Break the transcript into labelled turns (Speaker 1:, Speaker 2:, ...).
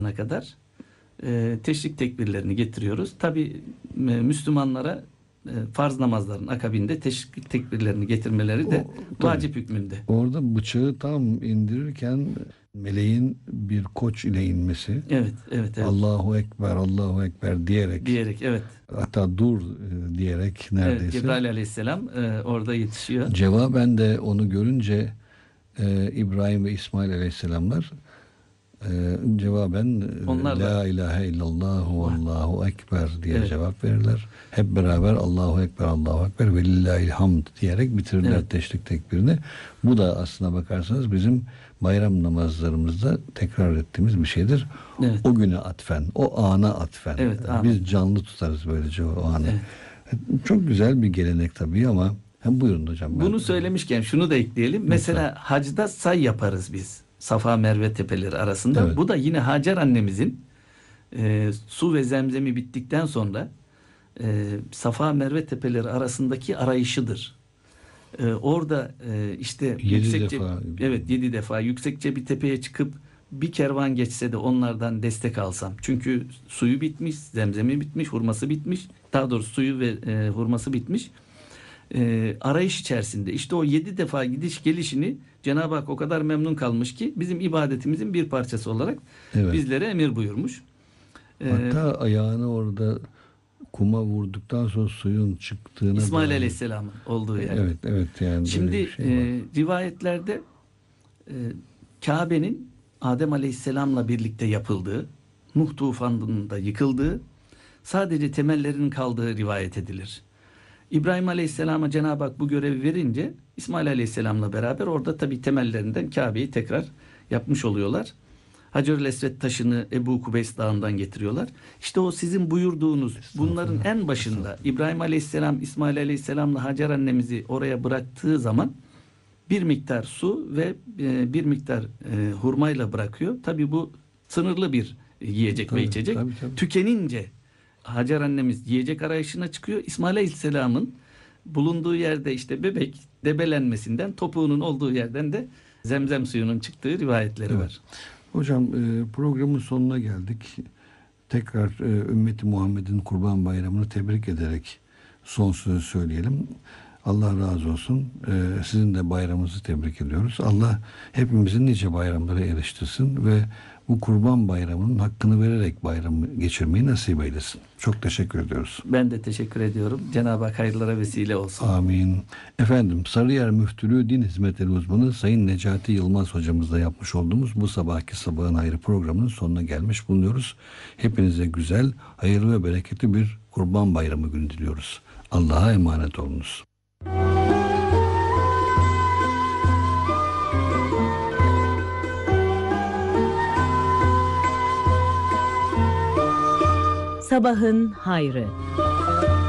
Speaker 1: kadar teşrik tekbirlerini getiriyoruz. Tabi Müslümanlara farz namazların akabinde teşrik tekbirlerini getirmeleri de vacip hükmünde.
Speaker 2: Orada bıçağı tam indirirken meleğin bir koç ile inmesi.
Speaker 1: Evet.
Speaker 2: Allahu Ekber, Allahu Ekber diyerek
Speaker 1: evet.
Speaker 2: Hatta dur diyerek neredeyse.
Speaker 1: Evet, Cebrail Aleyhisselam orada yetişiyor.
Speaker 2: Cevaben de onu görünce İbrahim ve İsmail Aleyhisselamlar cevaben
Speaker 1: onlar
Speaker 2: La ilahe illallah ve Allahu Ekber diye cevap verirler. Hep beraber Allahu Ekber, Allahu Ekber ve lillahil hamd diyerek bitirirler teşrik tekbirini. Bu da aslına bakarsanız bizim bayram namazlarımızda tekrar ettiğimiz bir şeydir.
Speaker 1: Evet.
Speaker 2: O güne atfen, o ana atfen.
Speaker 1: Evet,
Speaker 2: biz canlı tutarız böylece o anı.
Speaker 1: Evet.
Speaker 2: Çok güzel bir gelenek tabii ama buyurun hocam.
Speaker 1: Bunu söylemişken şunu da ekleyelim. Lütfen. Mesela hacda say yaparız biz. Safa Merve tepeleri arasında. Evet. Bu da yine Hacer annemizin su ve zemzemi bittikten sonra Safa Merve tepeleri arasındaki arayışıdır. Orada işte 7 defa yüksekçe bir tepeye çıkıp bir kervan geçse de onlardan destek alsam. Çünkü suyu bitmiş, zemzemi bitmiş, hurması bitmiş. Daha doğrusu suyu ve hurması bitmiş. Arayış içerisinde işte o 7 defa gidiş gelişini Cenab-ı Hak o kadar memnun kalmış ki bizim ibadetimizin bir parçası olarak bizlere emir buyurmuş.
Speaker 2: Hatta ayağını orada kuma vurduktan sonra suyun çıktığını
Speaker 1: İsmail Aleyhisselam'ın olduğu yer.
Speaker 2: Evet yani.
Speaker 1: Şimdi rivayetlerde Kabe'nin Adem Aleyhisselam'la birlikte yapıldığı, Nuh tufanında yıkıldığı, sadece temellerinin kaldığı rivayet edilir. İbrahim Aleyhisselam'a Cenab-ı Hak bu görevi verince İsmail Aleyhisselam'la beraber orada tabi temellerinden Kabe'yi tekrar yapmış oluyorlar. Hacer-ül Esved taşını Ebu Kubeys Dağı'ndan getiriyorlar. İşte o sizin buyurduğunuz bunların en başında İbrahim Aleyhisselam, İsmail Aleyhisselam'la Hacer annemizi oraya bıraktığı zaman bir miktar su ve bir miktar hurmayla bırakıyor. Tabi bu sınırlı bir yiyecek ve içecek. Tabii. Tükenince Hacer annemiz yiyecek arayışına çıkıyor. İsmail Aleyhisselam'ın bulunduğu yerde işte bebek debelenmesinden, topuğunun olduğu yerden de zemzem suyunun çıktığı rivayetleri var.
Speaker 2: Hocam programın sonuna geldik. Tekrar ümmeti Muhammed'in Kurban Bayramı'nı tebrik ederek son sözü söyleyelim. Allah razı olsun. Sizin de bayramınızı tebrik ediyoruz. Allah hepimizin nice bayramlara eriştirsin ve bu Kurban Bayramı'nın hakkını vererek bayramı geçirmeyi nasip eylesin. Çok teşekkür ediyoruz.
Speaker 1: Ben de teşekkür ediyorum. Cenab-ı Hak hayırlara vesile olsun.
Speaker 2: Amin. Efendim, Sarıyer Müftülüğü Din Hizmetleri Uzmanı Sayın Necati Yılmaz hocamızla yapmış olduğumuz bu sabahki Sabahın Hayrı programının sonuna gelmiş bulunuyoruz. Hepinize güzel, hayırlı ve bereketli bir Kurban Bayramı günü diliyoruz. Allah'a emanet olunuz.
Speaker 3: Sabahın Hayrı.